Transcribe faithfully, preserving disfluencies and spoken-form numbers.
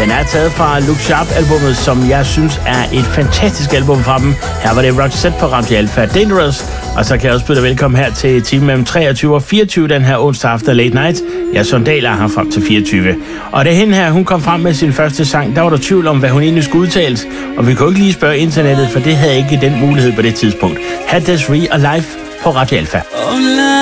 Den er taget fra Look Sharp-albummet, som jeg synes er et fantastisk album fra dem. Her var det Roxette på Radio Alpha Dangerous. Og så kan jeg også byde dig velkommen her til timen mellem treogtyve og fireogtyve den her onsdag aften Late Night. Jeg sondaler her frem til fireogtyve. Og da hende her, hun kom frem med sin første sang, der var der tvivl om, hvad hun egentlig skulle udtales. Og vi kunne ikke lige spørge internettet, for det havde ikke den mulighed på det tidspunkt. Had Desiree Alive på Radio Alpha.